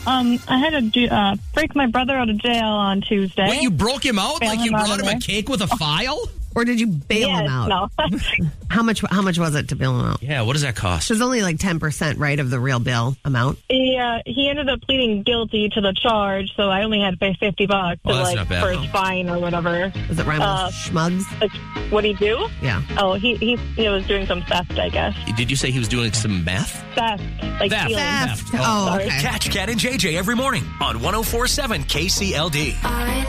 I had to break my brother out of jail on Tuesday. Wait, you broke him out? Like you brought him a cake with a file? Or did you bail him out? No. How much was it to bail him out? Yeah, what does that cost? It was only like 10%, right, of the real bill amount? Yeah, he ended up pleading guilty to the charge, so I only had to pay $50 that's not bad, for his fine or whatever. Was it rhyme with schmugs? Like, what'd he do? Yeah. Oh, he was doing some theft, I guess. Did you say he was doing some meth? Theft. Like Theft. stealing. Theft. Sorry. Okay. Catch Cat and JJ every morning on 104.7 KCLD.